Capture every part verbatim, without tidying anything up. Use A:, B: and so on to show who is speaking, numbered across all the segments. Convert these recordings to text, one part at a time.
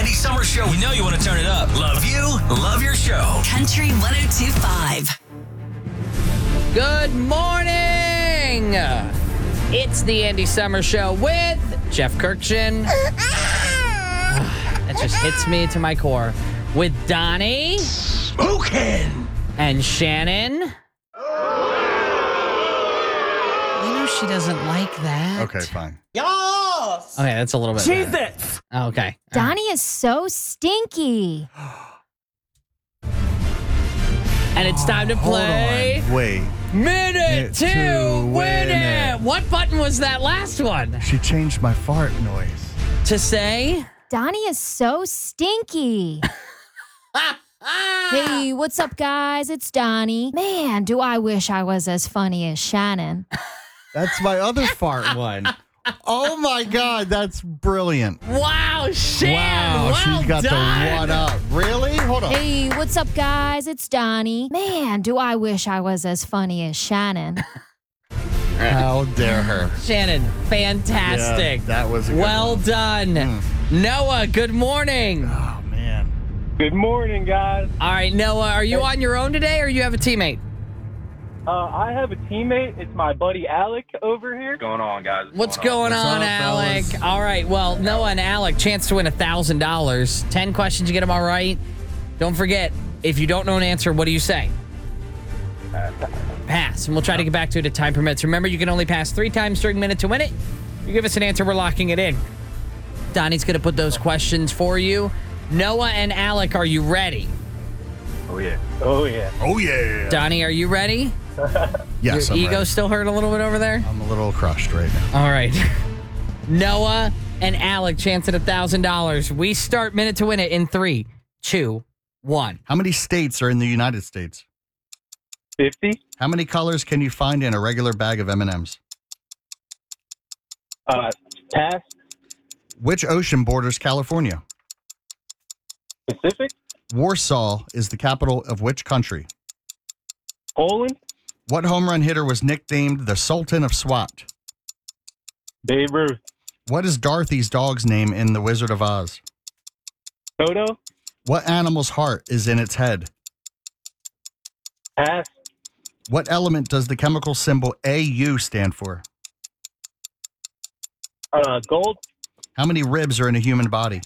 A: Andy Summer Show. We know you want to turn it up. Love you, love your show.
B: Country one oh two point five.
C: Good morning. It's the Andy Summer Show with Jeff Kirkshin. That just hits me to my core. With Donnie.
A: Smoking.
C: And Shannon. You know she doesn't like that.
D: Okay, fine.
E: Yes.
C: Okay, that's a little bit
E: Jesus.
C: better. Okay.
F: Donnie is so stinky.
C: And it's time to play
D: Hold on. Wait.
C: Minute
D: Minute
C: to
D: to
C: Win
D: Win
C: It.
D: It.
C: What button was that last one?
D: She changed my fart noise.
C: To say?
F: Donnie is so stinky. Hey, what's up, guys? It's Donnie. Man, do I wish I was as funny as Shannon.
D: That's my other fart one. Oh my God, that's brilliant.
C: Wow, Shan.
D: Wow,
C: well
D: she got
C: done.
D: the one up. Really? Hold on.
F: Hey, what's up, guys? It's Donnie. Man, do I wish I was as funny as Shannon.
D: How dare her?
C: Shannon, fantastic.
D: Yeah, that was a good
C: well
D: one.
C: done.
D: Mm.
C: Noah, good morning.
D: Oh, man.
G: Good morning, guys.
C: All right, Noah, are you on your own today or you have a teammate?
G: Uh, I have a teammate. It's my buddy Alec over here.
H: What's going on, guys?
C: What's going
D: What's
C: on,
D: up,
C: Alec?
D: fellas?
C: All right, well, Noah and Alec, chance to win one thousand dollars. ten questions, you get them all right. Don't forget, if you don't know an answer, what do you say? Pass. And we'll try to get back to it if time permits. Remember, you can only pass three times during Minute to Win It. You give us an answer, we're locking it in. Donnie's going to put those questions for you. Noah and Alec, are you ready?
H: Oh, yeah.
G: Oh, yeah.
D: Oh, yeah.
C: Donnie, are you ready?
D: Yes,
C: Your
D: I'm
C: ego
D: ready.
C: still hurt a little bit over there?
D: I'm a little crushed right now.
C: All right. Noah and Alec, chance at one thousand dollars. We start Minute to Win It in three, two, one.
D: How many states are in the United States?
G: fifty.
D: How many colors can you find in a regular bag of M and M's?
G: Uh, pass.
D: Which ocean borders California?
G: Pacific.
D: Warsaw is the capital of which country?
G: Poland.
D: What home run hitter was nicknamed the Sultan of SWAT?
G: Babe Ruth.
D: What is Dorothy's dog's name in The Wizard of Oz?
G: Toto.
D: What animal's heart is in its head?
G: Pass.
D: What element does the chemical symbol A U stand for?
G: Uh, gold.
D: How many ribs are in a human body?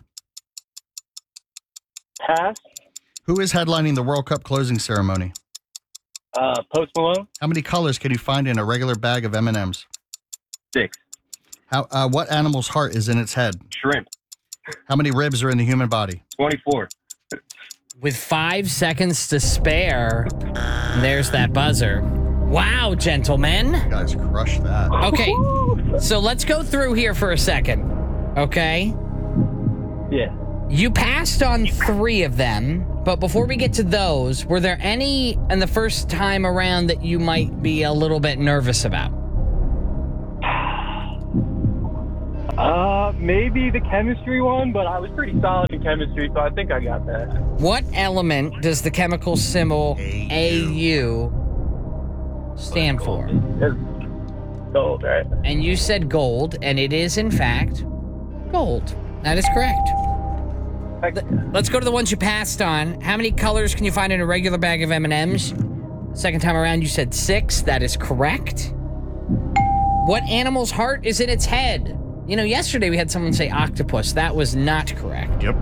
G: Pass.
D: Who is headlining the World Cup closing ceremony?
G: Uh, Post Malone.
D: How many colors can you find in a regular bag of M and M's?
H: Six.
D: How, uh, what animal's heart is in its head?
H: Shrimp.
D: How many ribs are in the human body?
H: twenty-four.
C: With five seconds to spare, there's that buzzer. Wow, gentlemen.
D: You guys crushed that.
C: Okay, so let's go through here for a second. Okay?
G: Yeah.
C: You passed on three of them, but before we get to those, were there any in the first time around that you might be a little bit nervous about?
G: Uh, maybe the chemistry one, but I was pretty solid in chemistry, so I think I got that.
C: What element does the chemical symbol A U stand for?
G: It's gold, right?
C: And you said gold, and it is, in fact, gold. That is correct. Let's go to the ones you passed on. How many colors can you find in a regular bag of M and M's? Second time around, you said six. That is correct. What animal's heart is in its head? You know, yesterday we had someone say octopus. That was not correct.
D: Yep.